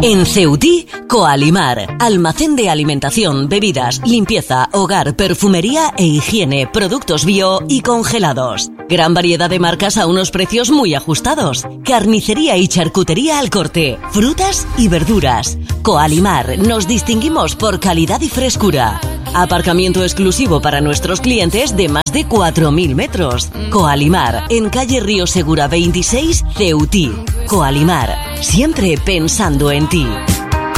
En Ceutí, Coalimar, almacén de alimentación, bebidas, limpieza, hogar, perfumería e higiene, productos bio y congelados. Gran variedad de marcas a unos precios muy ajustados. Carnicería y charcutería al corte, frutas y verduras. Coalimar, nos distinguimos por calidad y frescura. Aparcamiento exclusivo para nuestros clientes de más de 4.000 metros. Coalimar, en calle Río Segura 26, Ceutí. Coalimar, siempre pensando en ti.